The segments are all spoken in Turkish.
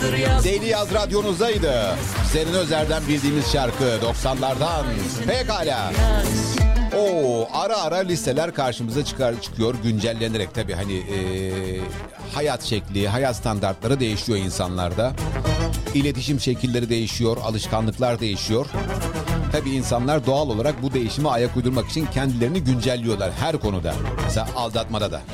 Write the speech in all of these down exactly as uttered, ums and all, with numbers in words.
Deli Yaz radyonuzdaydı. Senin Özer'den bildiğimiz şarkı doksanlardan. Pekala. Oo, ara ara listeler karşımıza çıkar çıkıyor güncellenerek tabii hani e, hayat şekli, hayat standartları değişiyor insanlarda. İletişim şekilleri değişiyor, alışkanlıklar değişiyor. Tabii insanlar doğal olarak bu değişime ayak uydurmak için kendilerini güncelliyorlar her konuda. Mesela aldatmada da.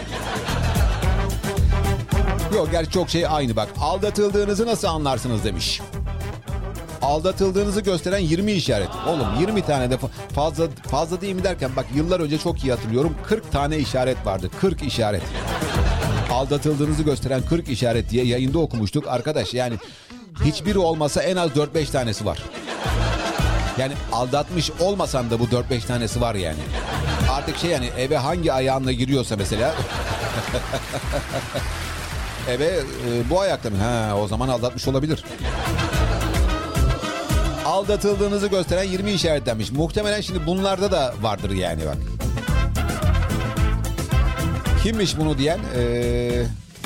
Yok, gerçi çok şey aynı bak. Aldatıldığınızı nasıl anlarsınız demiş. Aldatıldığınızı gösteren yirmi işaret. Oğlum yirmi tane de fazla fazla değil mi derken bak yıllar önce çok iyi hatırlıyorum. kırk tane işaret vardı. kırk işaret. Aldatıldığınızı gösteren kırk işaret diye yayında okumuştuk. Arkadaş yani hiçbiri olmasa en az dört beş tanesi var. Yani aldatmış olmasan da bu dört beş tanesi var yani. Artık şey yani eve hangi ayağınla giriyorsa mesela... eve e, bu ayakta mı? Ha, o zaman aldatmış olabilir. Aldatıldığınızı gösteren yirmi işaretlenmiş. Muhtemelen şimdi bunlarda da vardır yani bak. Kimmiş bunu diyen? Ee...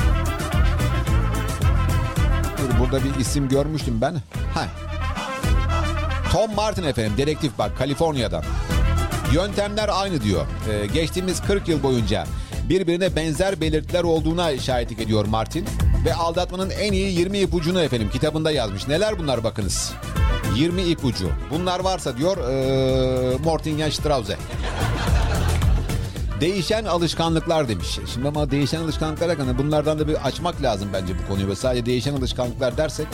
Dur, burada bir isim görmüştüm ben. Ha. Tom Martin efendim. Dedektif bak Kaliforniya'dan. Yöntemler aynı diyor. Ee, geçtiğimiz kırk yıl boyunca birbirine benzer belirtiler olduğuna şahitlik ediyor Martin. Ve aldatmanın en iyi yirmi ipucunu efendim kitabında yazmış. Neler bunlar bakınız. yirmi ipucu. Bunlar varsa diyor ee, Mortingen Strauze. Değişen alışkanlıklar demiş. Şimdi ama değişen alışkanlıklar hakkında bunlardan da bir açmak lazım bence bu konuyu. Ve sadece değişen alışkanlıklar dersek.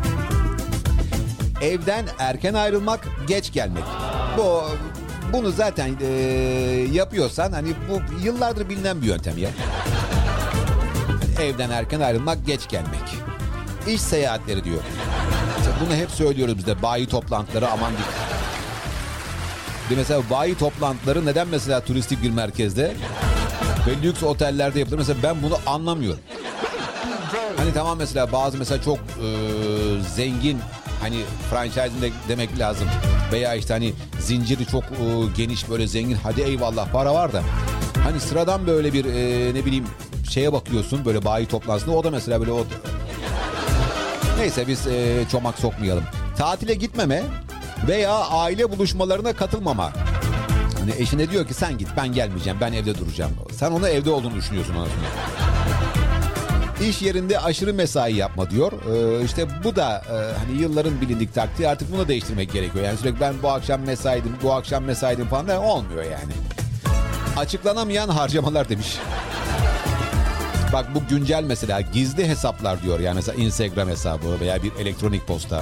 Evden erken ayrılmak, geç gelmek. Bu bunu zaten ee, yapıyorsan hani bu yıllardır bilinen bir yöntem ya. Evden erken ayrılmak, geç gelmek. İş seyahatleri diyor. Bunu hep söylüyoruz biz de. Bayi toplantıları aman dikkat. Bir mesela bayi toplantıları neden mesela turistik bir merkezde ve lüks otellerde yapılır? Mesela ben bunu anlamıyorum. Hani tamam mesela bazı mesela çok e, zengin hani franchising de demek lazım. Veya işte hani zinciri çok e, geniş böyle zengin. Hadi eyvallah para var da. Hani sıradan böyle bir e, ne bileyim şeye bakıyorsun böyle bayi toplantısında. O da mesela böyle o... Neyse biz e, çomak sokmayalım. Tatile gitmeme veya aile buluşmalarına katılmama. Hani eşine diyor ki sen git ben gelmeyeceğim ben evde duracağım. Sen ona evde olduğunu düşünüyorsun aslında. İş yerinde aşırı mesai yapma diyor. Ee, işte bu da e, hani yılların bilindik taktiği artık bunu değiştirmek gerekiyor. Yani sürekli ben bu akşam mesaidim bu akşam mesaidim falan da olmuyor yani. Açıklanamayan harcamalar demiş. Bak bu güncel mesela gizli hesaplar diyor. Yani mesela Instagram hesabı veya bir elektronik posta.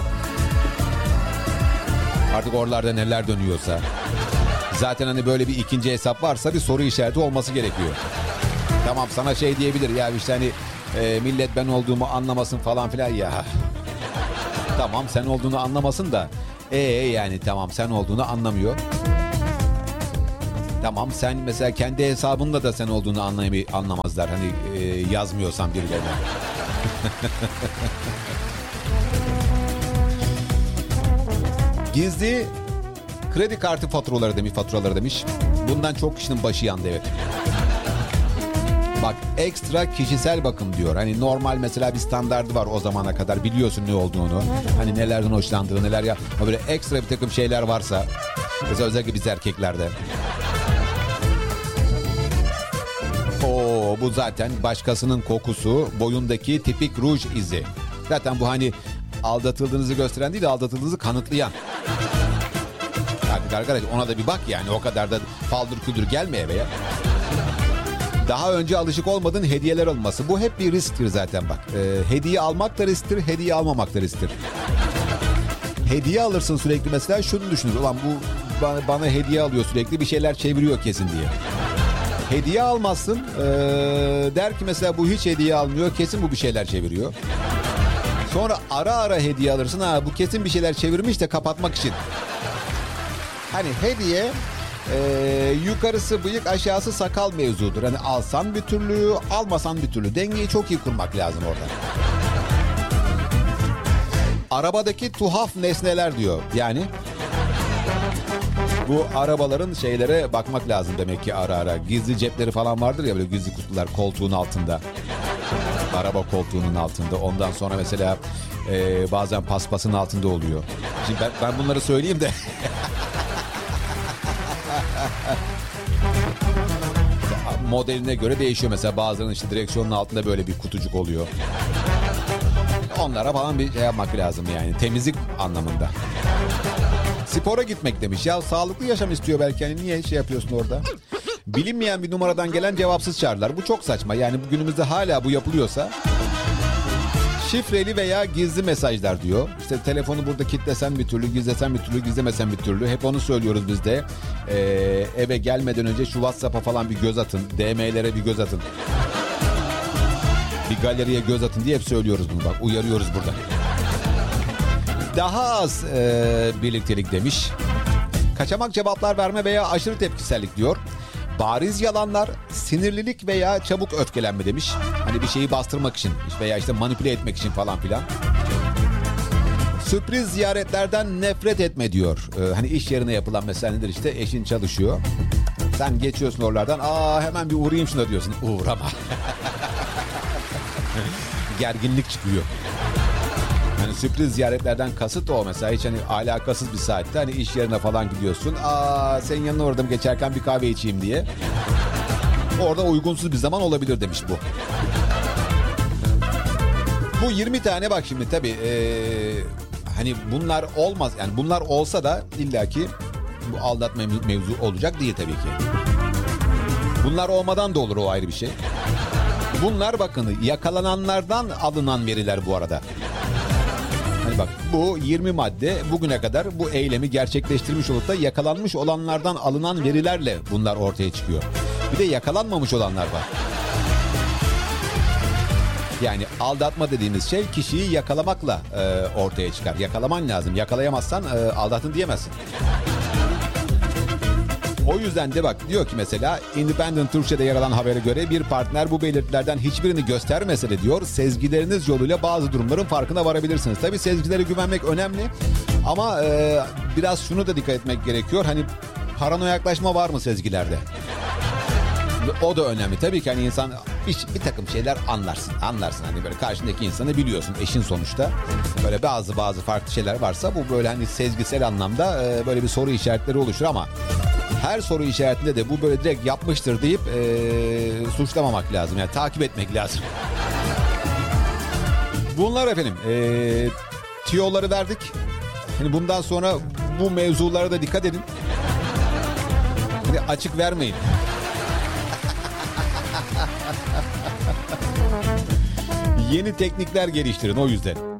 Artık oralarda neler dönüyorsa. Zaten hani böyle bir ikinci hesap varsa bir soru işareti olması gerekiyor. Tamam sana şey diyebilir ya işte hani e, millet ben olduğumu anlamasın falan filan ya. Tamam sen olduğunu anlamasın da. Ee yani tamam sen olduğunu anlamıyor. Tamam sen mesela kendi hesabında da sen olduğunu anlay- anlamazlar. Hani e, yazmıyorsan birilerine. Gizli kredi kartı faturaları demiş, faturaları demiş. Bundan çok kişinin başı yandı evet. Bak ekstra kişisel bakım diyor. Hani normal mesela bir standardı var o zamana kadar biliyorsun ne olduğunu. Hani nelerden hoşlandığını neler ya. Böyle ekstra bir takım şeyler varsa. Mesela özellikle biz erkeklerde. Oo bu zaten başkasının kokusu, boyundaki tipik ruj izi. Zaten bu hani aldatıldığınızı gösteren değil de aldatıldığınızı kanıtlayan. Artık arkadaş ona da bir bak yani o kadar da paldır küldür gelme eve ya. Daha önce alışık olmadığın hediyeler olması. Bu hep bir risktir zaten bak. Ee, hediye almak da risktir, hediye almamak da risktir. Hediye alırsın sürekli mesela şunu düşünür. Ulan bu bana, bana hediye alıyor sürekli bir şeyler çeviriyor kesin diye. Hediye almazsın. Ee, der ki mesela bu hiç hediye almıyor. Kesin bu bir şeyler çeviriyor. Sonra ara ara hediye alırsın. Ha bu kesin bir şeyler çevirmiş de kapatmak için. Hani hediye e, yukarısı bıyık aşağısı sakal mevzudur. Hani alsan bir türlü almasan bir türlü. Dengeyi çok iyi kurmak lazım orada. Arabadaki tuhaf nesneler diyor. Yani bu arabaların şeylere bakmak lazım demek ki ara ara. Gizli cepleri falan vardır ya böyle gizli kutular koltuğun altında. Araba koltuğunun altında. Ondan sonra mesela e, bazen paspasın altında oluyor. Şimdi ben, ben bunları söyleyeyim de. Modeline göre değişiyor. Mesela bazılarının işte direksiyonun altında böyle bir kutucuk oluyor. Onlara falan bir şey yapmak lazım yani. Temizlik anlamında. Spora gitmek demiş. Ya sağlıklı yaşam istiyor belki. Yani niye şey yapıyorsun orada? Bilinmeyen bir numaradan gelen cevapsız çağrılar. Bu çok saçma. Yani günümüzde hala bu yapılıyorsa. Şifreli veya gizli mesajlar diyor. İşte telefonu burada kilitlesen bir türlü, gizlesen bir türlü, gizlemesen bir türlü. Hep onu söylüyoruz biz de. Ee, eve gelmeden önce şu WhatsApp'a falan bir göz atın. D M'lere bir göz atın. Bir galeriye göz atın diye hep söylüyoruz bunu bak. Uyarıyoruz burada. Daha az e, birliktelik demiş. Kaçamak cevaplar verme veya aşırı tepkisellik diyor. Bariz yalanlar, sinirlilik veya çabuk öfkelenme demiş. Hani bir şeyi bastırmak için veya işte manipüle etmek için falan filan. Sürpriz ziyaretlerden nefret etme diyor. Ee, hani iş yerine yapılan mesela nedir işte eşin çalışıyor. Sen geçiyorsun oralardan. Aa hemen bir uğrayayım şuna diyorsun. Uğrama. Gerginlik çıkıyor. Hani sürpriz ziyaretlerden kasıt o mesela. Hiç hani alakasız bir saatte hani iş yerine falan gidiyorsun. Aa senin yanına uğradım geçerken bir kahve içeyim diye. Orada uygunsuz bir zaman olabilir demiş bu. Bu yirmi tane bak şimdi tabii ee, hani bunlar olmaz. Yani bunlar olsa da illaki bu aldatma mevzu olacak değil tabii ki. Bunlar olmadan da olur, o ayrı bir şey. Bunlar bakın yakalananlardan alınan veriler bu arada. Hani bak bu yirmi madde bugüne kadar bu eylemi gerçekleştirmiş olup da yakalanmış olanlardan alınan verilerle bunlar ortaya çıkıyor. Bir de yakalanmamış olanlar var. Yani aldatma dediğimiz şey kişiyi yakalamakla e, ortaya çıkar. Yakalaman lazım. Yakalayamazsan e, aldattın diyemezsin. O yüzden de bak diyor ki mesela Independent Türkçe'de yer alan habere göre bir partner bu belirtilerden hiçbirini göstermese de diyor sezgileriniz yoluyla bazı durumların farkına varabilirsiniz. Tabii sezgilere güvenmek önemli ama e, biraz şunu da dikkat etmek gerekiyor. Hani paranoyaklaşma var mı sezgilerde? O da önemli. Tabii ki hani insan bir, bir takım şeyler anlarsın. Anlarsın hani böyle karşındaki insanı biliyorsun. Eşin sonuçta. Böyle bazı bazı farklı şeyler varsa bu böyle hani sezgisel anlamda e, böyle bir soru işaretleri oluşur ama her soru işaretinde de bu böyle direkt yapmıştır deyip e, suçlamamak lazım. Yani takip etmek lazım. Bunlar efendim e, tiyoları verdik. Hani bundan sonra bu mevzulara da dikkat edin. Hani açık vermeyin. Yeni teknikler geliştirin o yüzden.